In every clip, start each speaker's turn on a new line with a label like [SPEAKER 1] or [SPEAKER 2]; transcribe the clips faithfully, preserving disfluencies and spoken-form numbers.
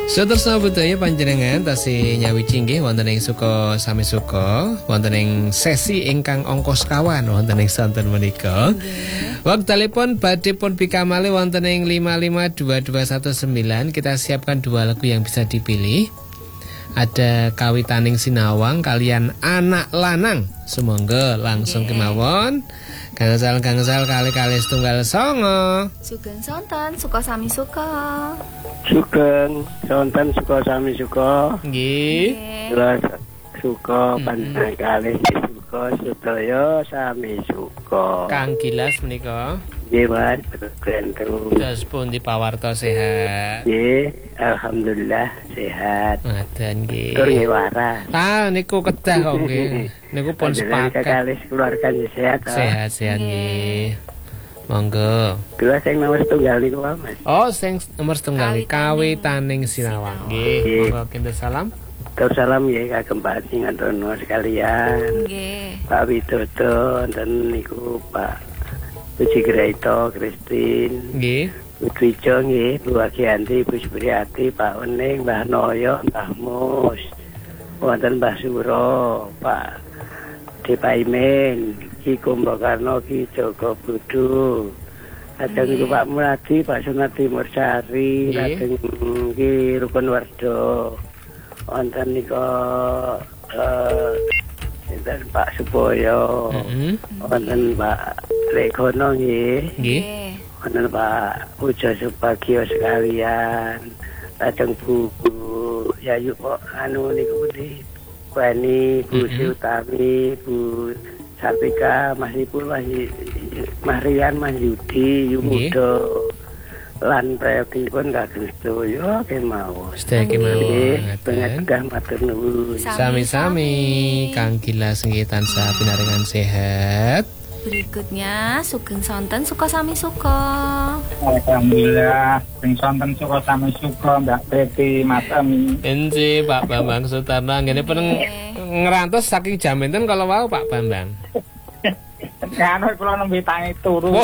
[SPEAKER 1] Saudara budaya panjenengan tasih nyawiji nggih wonten ing suka sami suka wonten ing sesi ingkang angka sekawan wonten ing sonten menika. Wektalipun badhe pun pikamali wonten ing lima lima dua dua satu sembilan. Kita siapkan dua lagu yang bisa dipilih. Ada Kawitaning Sinawang kalian Anak Lanang. Sumangga langsung kemawon. Gangsal-gangsal kali-kali setunggal songo.
[SPEAKER 2] Sugeng sonten suka sami suka.
[SPEAKER 3] Sugeng sonten suka sami suka.
[SPEAKER 1] Nggih.
[SPEAKER 3] Jelas suka panjenengan kalih suka sedaya sami suka.
[SPEAKER 1] Kang Gilas menika.
[SPEAKER 3] Nggih, Mas, genteng.
[SPEAKER 1] Terus pun dipawarta sehat.
[SPEAKER 3] Nggih, alhamdulillah sehat.
[SPEAKER 1] Ngaten nggih.
[SPEAKER 3] Tur nggih waras.
[SPEAKER 1] Ah niku kedah kok nggih. Niku pun sepakat.
[SPEAKER 3] Kalih keluarga sehat.
[SPEAKER 1] Sehat-sehat nggih. Monggo.
[SPEAKER 3] Kula sing nomor setunggal niku, Mas.
[SPEAKER 1] Oh, sing nomor setunggal Kawitaning Sinawang. Nggih, monggo kinten salam.
[SPEAKER 3] Tur salam nggih kagem Pak Singantono sekalian.
[SPEAKER 2] Nggih.
[SPEAKER 3] Pak Widodo dan niku Pak Puji Graito, Kristin.
[SPEAKER 1] Nggih.
[SPEAKER 3] Putri Jo nggih, Bu Agianti, Bu Supriyati, Pak Wening, Mbah Noyo, Mbah Mus. Wonten Mbah Suro, Pak Depaimen, Ki Kumbakarno, Ki Joko Budu. Lajeng niku Pak Muladi, Pak Sunat Timur Sari, lajeng Ki Rukun Wardo. Wonten niku eh sinten Pak Suboyo.
[SPEAKER 1] Heeh.
[SPEAKER 3] Wonten Pak Legono nggih.
[SPEAKER 1] Nggih.
[SPEAKER 3] Wonten Pak Pujo Subagio sekalian. Lajeng Bu Yayu kok anu niku pundi? Bani, Bu Utami, Bu Sartika, Mas Ipul, Mas Mas Rian, Mas Yudi, Yumudo. Lan prayotipun kagem sedaya kemawon.
[SPEAKER 1] Sedaya kemawon.
[SPEAKER 3] Pengadah matur nuwun.
[SPEAKER 1] Sami-sami Kang Gilas nggih tansah pinaringan sehat.
[SPEAKER 2] Berikutnya sugeng sonten suka sami suka.
[SPEAKER 4] Alhamdulillah, sing sonten suka sami suka Mbak Teti, Mas Ami.
[SPEAKER 1] Enci Pak Bambang Sutarno ngene pun ngerantos saking jam enten kalau wau Pak Bambang.
[SPEAKER 4] Kan kula nembe tangi turu.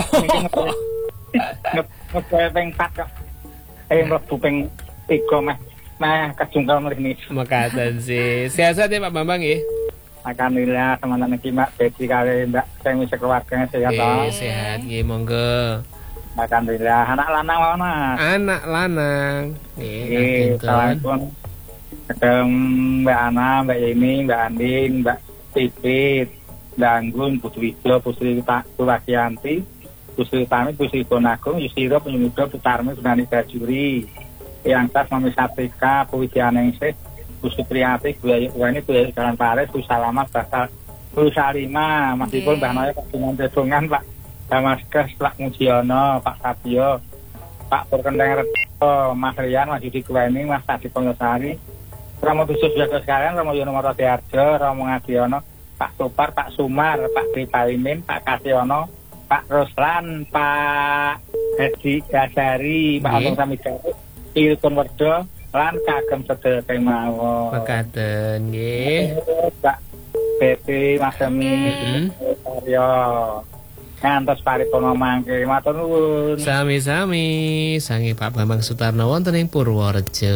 [SPEAKER 4] Ngepe ping empat kok. Eh mlebu ping tiga meh. Nah, kejungkal mrene.
[SPEAKER 1] Mekaten sih. Sehat-sehat ya Pak Bambang nggih.
[SPEAKER 4] Alhamdulillah semanten iki Mbak Teti kali Mbak sing wis keluargane sehat to.
[SPEAKER 1] Nggih, sehat nggih monggo.
[SPEAKER 4] Alhamdulillah anak lanang wae Mas.
[SPEAKER 1] Anak lanang.
[SPEAKER 4] Nggih, assalamualaikum. Ketemu Mbak Ana, Mbak Yeni, Mbak Andin, Mbak Pipit, Mbak Anggun, Putri Wijo, Putri Tuwakianti. Putri Utami, Putri Bonagung, Yusiro, Penyudo, Putarmi, Bunani Bajuri, Yang Tas, Mami Satrika, Puwidianingsih, Bu Supriyati, Bu Ayu Wani, Bu Ayu Jalan Paris, Bu Salamat, Basal, Bu Salima, Mas Ipul, Mbak Noya, Pak Sinan Tedungan, Pak Damaskes, Pak Mujiono, Pak Sabio, Pak Purkendeng Redo, Mas Rian, Mas Yudi Kuweni, Mas Tadi Pengosari, Romo Tusus Jaga sekalian, Romo Yono Morotiarjo, Romo Ngadiono, Pak Tupar, Pak Sumar, Pak Dipaimin, Pak Kasiono, Pak Roslan, Pak Hedi Gasari, Pak Alung Samidari, Ilkun Werdo, lan kagem sedaya kemawon.
[SPEAKER 1] Mekaten nggih.
[SPEAKER 4] Pak Beti Mas Emi, yo. Ngantos paripurna mangke, matur nuwun.
[SPEAKER 1] Sami-sami sange Pak Bambang Sutarno wonten ing Purworejo.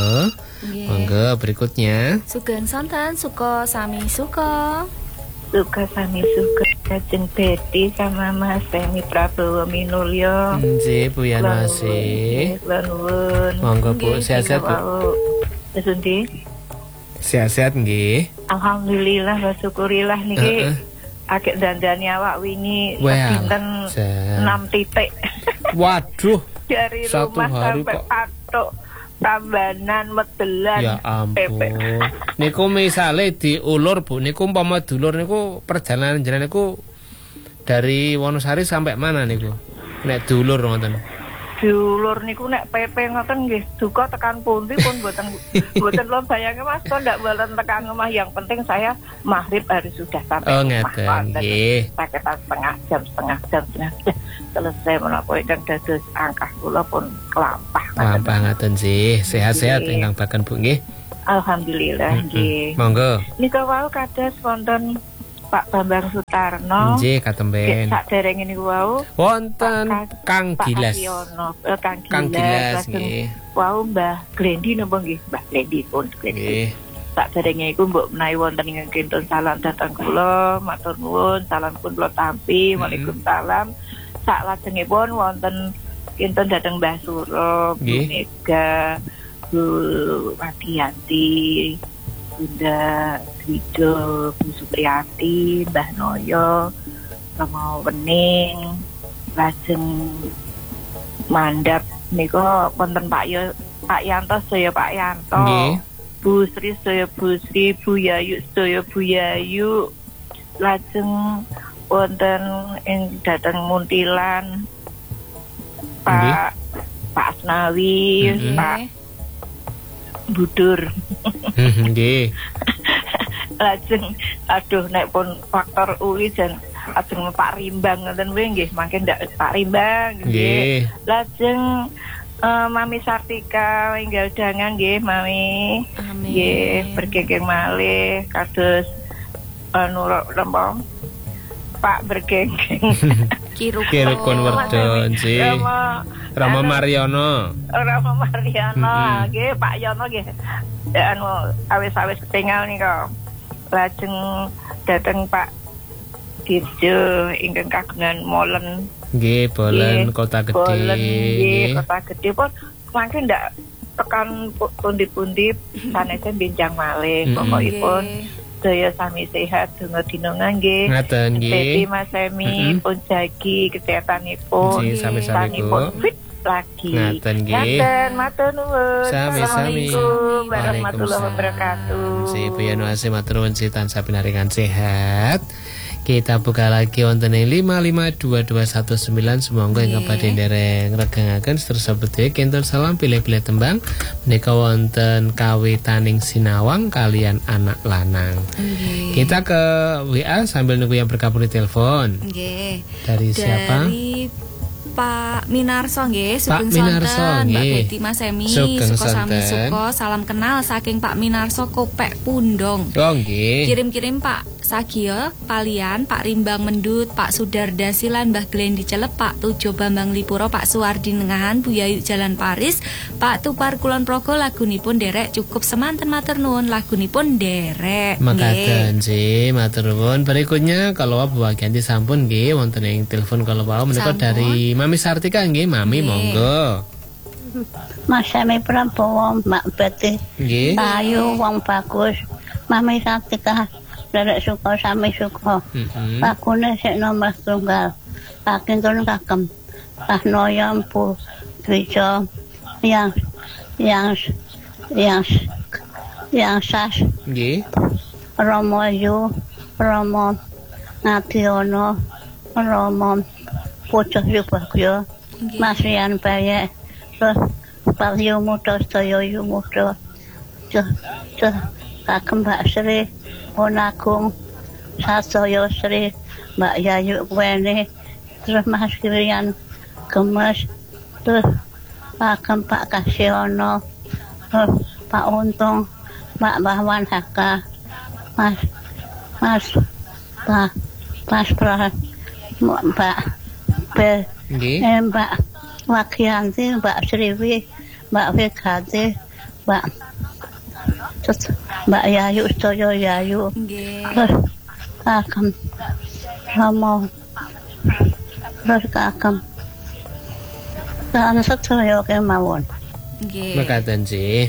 [SPEAKER 1] Monggo berikutnya.
[SPEAKER 2] Sugeng sonten suka sami suka.
[SPEAKER 5] Suka sami suka Kajeng Beti sama Mas Femi Prabowo Minulyo.
[SPEAKER 1] Nggih, Bu Yanasi.
[SPEAKER 5] Nuwun.
[SPEAKER 1] Monggo Bu, sehat-sehat Bu.
[SPEAKER 5] Wis endi?
[SPEAKER 1] Sehat-sehat nggih.
[SPEAKER 5] Alhamdulillah wa syukurillah niki. Akeh dandani awak wingi dinten enam titik.
[SPEAKER 1] Waduh.
[SPEAKER 5] Dari
[SPEAKER 1] satu
[SPEAKER 5] rumah
[SPEAKER 1] hari
[SPEAKER 5] sampai
[SPEAKER 1] kok
[SPEAKER 5] patok Tambanan Medelan.
[SPEAKER 1] Ya ampun. Niku misale diulur Bu, niku umpama dulur niku perjalanan jalan niku dari Wonosari sampai mana niku? Nek dulur ngoten.
[SPEAKER 5] Dulur niku nek P P ngoten nggih duka tekan pundi pun mboten mboten lho bayange Mas kok ndak mboten tekan rumah, yang penting saya maghrib harus sudah sampai.
[SPEAKER 1] Oh ngeten nggih.
[SPEAKER 5] Paketan setengah jam setengah jam setengah jam selesai menapa ingkang dados angkah kula pun kelampah.
[SPEAKER 1] Kelampah ngaten sih. Sehat-sehat ingkang baken Bu nggih.
[SPEAKER 5] Alhamdulillah nggih.
[SPEAKER 1] Monggo.
[SPEAKER 5] Nika wau kados wonten Pak Bambang Sutarno.
[SPEAKER 1] Nggih, katemben.
[SPEAKER 5] Saderenge niku wau
[SPEAKER 1] wonten Kang Gilas.
[SPEAKER 5] Kang Gilas.
[SPEAKER 1] Kang Gilas nggih.
[SPEAKER 5] Wau Mbah Glendi napa nggih? Mbah Glendi pun Glendi. Saderenge iku mbok menawi wonten ing kinten salam dhateng kula, matur nuwun, salam pun kula tampi, waalaikumsalam. Sak lajengipun wonten kinten dhateng Mbah Suro, Bu Mega, Bu Wadiyanti, Bunda Dwijo, Bu Supriyati, Mbah Noyo, Romo Wening, lajeng mandhap nika wonten Pak Yo, Pak Yanto saya Pak Yanto,
[SPEAKER 1] nggih.
[SPEAKER 5] Bu Sri saya Bu Sri, Bu Yayu saya Bu Yayu, lajeng wonten ing dhateng Muntilan Pak Pak Asnawi, mm-hmm. Pak Budur.
[SPEAKER 1] Nggih.
[SPEAKER 5] Lajeng aduh nek pun faktor U I jan lajeng Pak Rimbang ngoten kuwi nggih, mangke ndak Pak Rimbang nggih. Lajeng uh, Mami Sartika enggal dangan nggih Mami. Nggih, bergegeng malih kados anu uh, Pak bergegeng.
[SPEAKER 1] Kirukon Werdon sih. Rama Mariono.
[SPEAKER 5] Rama Mariono, nggih Pak Yono nggih. Anu awis-awis ketinggal nika. Lajeng dhateng Pak Dirjo ingkang kagungan molen.
[SPEAKER 1] Nggih, Bolen Kota Gede.
[SPEAKER 5] Bolen nggih, Kota Gede pun mangke ndak tekan pundi-pundi sanese benjang malih pokokipun. Daya sami sehat donga dina nggih.
[SPEAKER 1] Ngaten nggih.
[SPEAKER 5] Dadi Mas Emi pun jagi kesehatanipun.
[SPEAKER 1] Nggih, sami-sami Bu.
[SPEAKER 5] Fit lagi.
[SPEAKER 1] Ngaten nggih.
[SPEAKER 5] Ngaten, matur nuwun.
[SPEAKER 1] Sami-sami.
[SPEAKER 5] Assalamualaikum warahmatullahi wabarakatuh.
[SPEAKER 1] Si Bu Yano Asih matur nuwun si tansah pinaringan sehat. Kita buka lagi wonten ing lima lima dua dua satu sembilan semoga ingkang badhe ndereng regengaken sedherek bedhe kinten salam pilih-pilih tembang menika wonten kawitaning sinawang kalian anak lanang. Okay. Kita ke W A sambil nunggu yang bergabung di telepon.
[SPEAKER 2] Okay.
[SPEAKER 1] Dari, Dari siapa?
[SPEAKER 2] Pak Minarso nggih,
[SPEAKER 1] Sugeng sonten,
[SPEAKER 2] Mbak Betty Mas Emi, Suko Sami Suko, salam kenal saking Pak Minarso Kopek Pundong.
[SPEAKER 1] Oh nggih.
[SPEAKER 2] Kirim-kirim Pak Sagio, Palian, Pak Rimbang Mendut, Pak Sudarda Silan, Mbah Glendi Celep, Pak Tujo Bambang Lipuro, Pak Suwardi Nengahan, Bu Yayu Jalan Paris, Pak Tupar Kulon Progo, lagunipun derek cukup semanten matur nuwun, lagunipun derek.
[SPEAKER 1] Makaten sih, matur nuwun. Berikutnya kalau Bu Wagianti sampun nggih wonten ing telepon kalau wau menika dari Mami Sartika nggih, Mami monggo.
[SPEAKER 6] Mas Emi Prabowo, Mbak Betty.
[SPEAKER 1] Nggih.
[SPEAKER 6] Ayu wong bagus. Mami Sartika derek Suko Sami Suko.
[SPEAKER 1] Heeh.
[SPEAKER 6] Pakune sik nomor tunggal. Pakintun kakem. Pak Noyom Bu Dwijo yang yang yang yang sas.
[SPEAKER 1] Nggih.
[SPEAKER 6] Romo Yu, Romo Nationo, Romo Pucuk Yubagyo, Mas Rian Baye, terus Pak Yumuto, Stoyo Yumuto, terus Kakem Mbak Sri, Ponagung, Sasoyo Sri, Mbak Yayu Weni, terus Mas Rian Gemes, terus Kakem Pak Kasiono, terus Pak Untung, Mbak Bahwan Haka, Mas, Mas, Pak, Mas Pras, Mbak Be, eh, Mbak Wagianti, Mbak Sriwi, Mbak Wigati, Mbak, terus Mbak Yayu, Stoyo Yayu, terus Kakem, Romo, terus Kakem, dan Stoyo kemawon.
[SPEAKER 1] Makaten sih.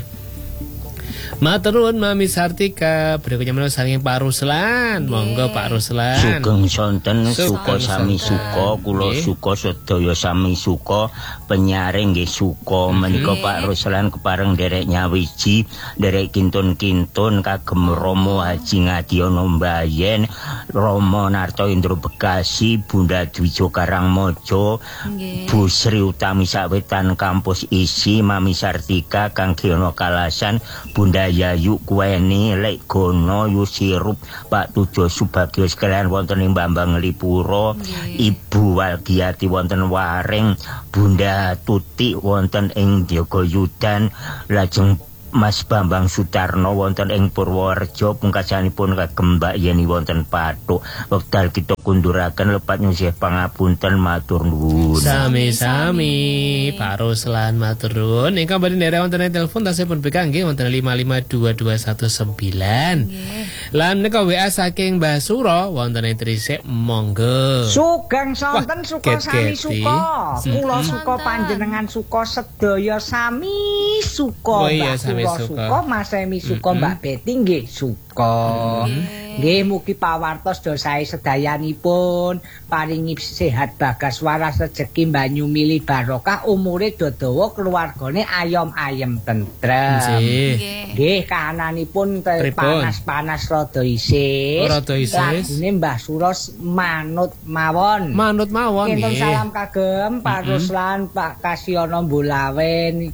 [SPEAKER 1] Matur nuwun Mami Sartika. Berikutnya menawi saking Pak Ruslan. Monggo Pak Ruslan.
[SPEAKER 7] Sugeng sonten Suko Sami Suko, kula Suko sedaya sami Suko, penyaring nggih Suko. Menika Pak Ruslan kepareng derek nyawiji, derek kintun-kintun kagem Romo Haji Ngadiono Mbayen, Romo Narto Indro Bekasi, Bunda Dwijo Karangmojo, Bu Sri Utami Sawetan Kampus Isi, Mami Sartika Kang Giono Kalasan, Bunda Yayu Kuweni, Lek Gono Yusirup, Pak Tujo Subagio sekalian wonten ing Bambang Lipuro, Ibu Walgiati wonten Waring, Bunda Tuti wonten ing Diogoyudan, lajeng Mas Bambang Sutarno wonten ing Purworejo pungkasanipun kagem Mbak Yeni wonten Pathuk. Wekdal kita kunduraken lepat nyuwun pangapunten matur nuwun.
[SPEAKER 1] Sami-sami Pak Ruslan matur nuwun. Ingkang badhe nderek wonten telepon tasihipun B K nggih wonten lima lima dua dua satu sembilan. Lan nika W A saking Mbah Suro wonten ing Trisik monggo.
[SPEAKER 8] Sugeng sonten suka sami suka. Kula suka panjenengan suka sedaya sami suka.
[SPEAKER 1] Oh iya sami
[SPEAKER 8] suka. Mas Emi suka Mbak Betty nggih suka. Nggih mugi pawartos dosae sedayanipun paringi sehat bagas waras rejeki banyu mili barokah umure dodawa keluargane ayom-ayem tentrem. Nggih kahananipun panas-panas rada isih.
[SPEAKER 1] Rada isih.
[SPEAKER 8] Lagune Mbah Suros manut mawon.
[SPEAKER 1] Manut mawon
[SPEAKER 8] nggih. Salam kagem Pak Ruslan, Pak Kasyono Mbulawen.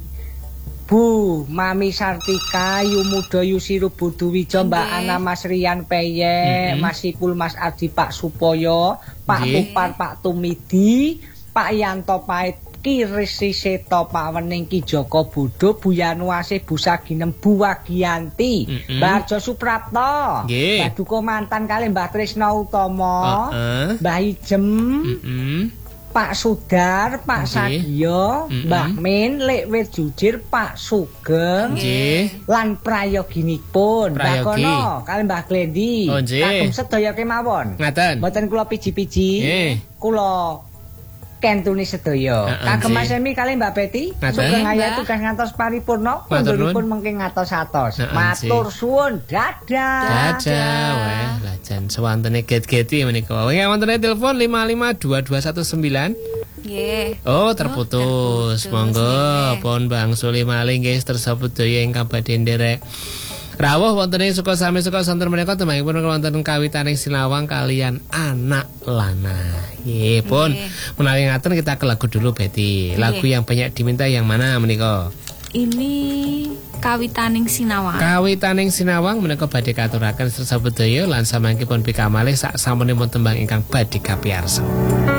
[SPEAKER 8] Bu, Mami Sartika, Yu Muda Yusiru Budu Wijo, Mbak Ana Mas Rian Peye, mm-hmm. Mas Ipul Mas Ardi Pak Supoyo, Pak okay. Tupar Pak Tumidi, Pak Yanto Pait Kirisi Seto Pak Wening Ki Joko Budo, Bu Yanuase Bu Saginem Bu Wagianti, mm-hmm. Mbak Arjo Suprapto, yeah. Mbak Duko Mantan kali Mbak Trisna Utomo, uh-uh. Mbak Ijem, mm-hmm. Pak Sudar, Pak okay. Sadio, mm-hmm. Mbak Min, Lek Wit Jujir, Pak Sugeng, okay. lan prayoginipun, Mbak Kono, kali Mbak Glendi, oh, kagem sedaya kemawon.
[SPEAKER 1] Ngaten.
[SPEAKER 8] Mboten kula piji-piji,
[SPEAKER 1] eh.
[SPEAKER 8] kula kentuni sedaya. Uh, kagem Mas Emi kali Mbak Betty, sugeng ayat tugas ngantos paripurna, konduripun mengke ngatos-atos. Matur suwun, dadah.
[SPEAKER 1] Dadah, weh, lajan sewantene get-geti menika. Weh, wonten telepon lima lima dua dua satu sembilan.
[SPEAKER 2] Nggih.
[SPEAKER 1] Oh, terputus. Oh, terputus. Monggo, pun Bang Suli malih nggih tersebut daya ingkang badhe nderek rawuh wonten ing suka sami suka sonten menika temahipun wonten kawitaning sinawang kalian anak lana. Nggih pun menawi ngaten kita ke lagu dulu Betty. Lagu yang banyak diminta yang mana menika?
[SPEAKER 2] Ini Kawitaning Sinawang.
[SPEAKER 1] Kawitaning Sinawang menika badhe katuraken sersabedaya lan samangkipun pikamalih sak sampunipun tembang ingkang badhe kapiyarsa.